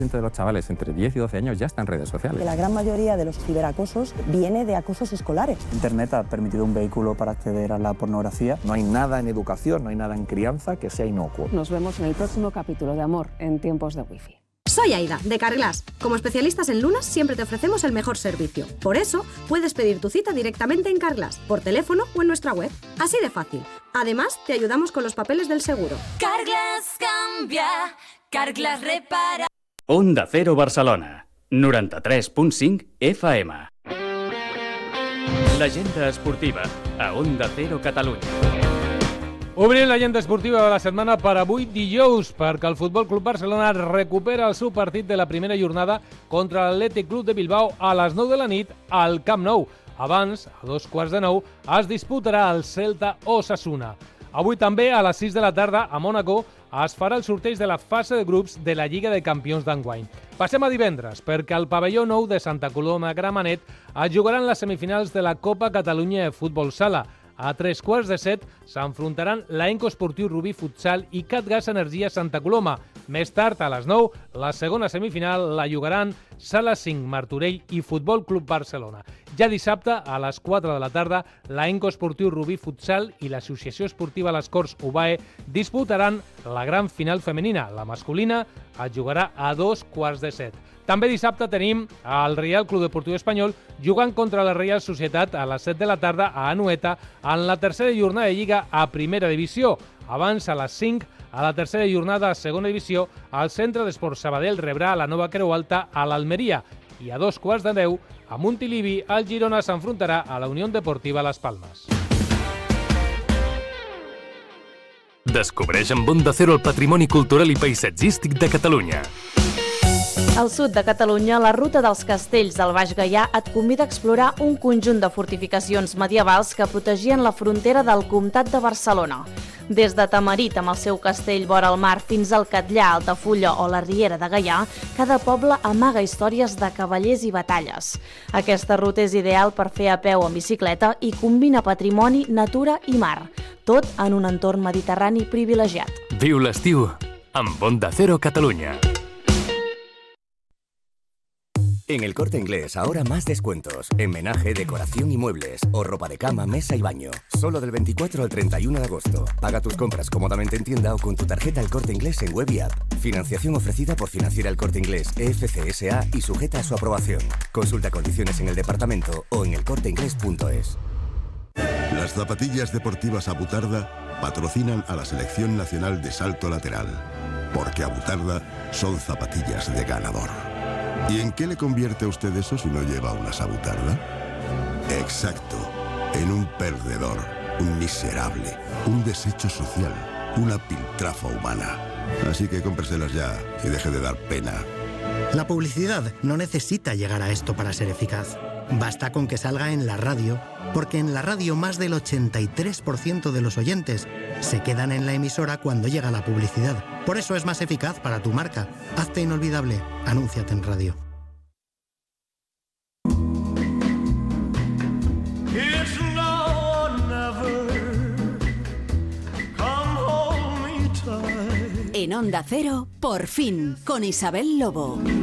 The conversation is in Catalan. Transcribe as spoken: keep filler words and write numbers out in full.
de los chavales entre diez y doce años ya está en redes sociales. La gran mayoría de los ciberacosos viene de acosos escolares. Internet ha permitido un vehículo para acceder a la pornografía. No hay nada en educación, no hay nada en crianza que sea inocuo. Nos vemos en el próximo capítulo de Amor en tiempos de wifi. Soy Aida, de Carglass. Como especialistas en lunas siempre te ofrecemos el mejor servicio. Por eso, puedes pedir tu cita directamente en Carglass, por teléfono o en nuestra web. Así de fácil. Además, te ayudamos con los papeles del seguro. Carglass cambia, Carglass repara. Onda Cero Barcelona, noranta-tres punt cinc F M. L'agenda esportiva, a Onda Cero Catalunya. Obrim l'agenda esportiva de la setmana per avui dijous, perquè el Futbol Club Barcelona recupera el seu partit de la primera jornada contra l'Atlètic Club de Bilbao a les nou de la nit al Camp Nou. Abans, a dos quarts de nou, es disputarà el Celta Osasuna. Avui també, a les sis de la tarda, a Mònaco, es farà el sorteig de la fase de grups de la Lliga de Campions d'enguany. Passem a divendres, perquè al pavelló nou de Santa Coloma Gramenet es jugaran les semifinals de la Copa Catalunya de Futbol Sala. A tres quarts de set s'enfrontaran l'Aenco Esportiu Rubí Futsal i Catgas Energia Santa Coloma. Més tard, a les nou, la segona semifinal la jugaran Sala cinc Martorell i Futbol Club Barcelona. Ja dissabte, a les quatre de la tarda, l'Aenco Esportiu Rubí Futsal i l'Associació Esportiva Les Corts U B A E disputaran la gran final femenina. La masculina es jugarà a dos quarts de set. També dissabte tenim el Real Club Deportiu Espanyol jugant contra la Real Societat a les set de la tarda a Anoeta en la tercera jornada de Lliga a Primera Divisió. Abans, a les cinc, a la tercera jornada a Segona Divisió, el Centre d'Esports Sabadell rebrà la Nova Creu Alta a l'Almeria. I a dos quarts de deu, a Montilivi, el Girona s'enfrontarà a la Unió Deportiva Las Palmes. Descobreix amb Onda Cero el patrimoni cultural i paisatgístic de Catalunya. Al sud de Catalunya, la Ruta dels Castells del Baix Gaià et convida a explorar un conjunt de fortificacions medievals que protegien la frontera del Comtat de Barcelona. Des de Tamarit, amb el seu castell vora el mar, fins al Catllà, Altafulla o la Riera de Gaià, cada poble amaga històries de cavallers i batalles. Aquesta ruta és ideal per fer a peu o en bicicleta i combina patrimoni, natura i mar, tot en un entorn mediterrani privilegiat. Viu l'estiu amb Onda Cero Catalunya. En El Corte Inglés, ahora más descuentos. Homenaje, decoración y muebles. O ropa de cama, mesa y baño. Solo del veinticuatro al treinta y uno de agosto. Paga tus compras cómodamente en tienda o con tu tarjeta El Corte Inglés en web y app. Financiación ofrecida por Financiera El Corte Inglés, E F C S A y sujeta a su aprobación. Consulta condiciones en el departamento o en el corte inglés punto es. Las zapatillas deportivas Abutarda patrocinan a la Selección Nacional de Salto Lateral. Porque Abutarda son zapatillas de ganador. ¿Y en qué le convierte a usted eso si no lleva una Abutarda? Exacto, en un perdedor, un miserable, un desecho social, una piltrafa humana. Así que cómpreselas ya y deje de dar pena. La publicidad no necesita llegar a esto para ser eficaz. Basta con que salga en la radio, porque en la radio más del ochenta y tres por ciento de los oyentes se quedan en la emisora cuando llega la publicidad. Por eso es más eficaz para tu marca. Hazte inolvidable. Anúnciate en radio. En Onda Cero, Por fin, con Isabel Lobo.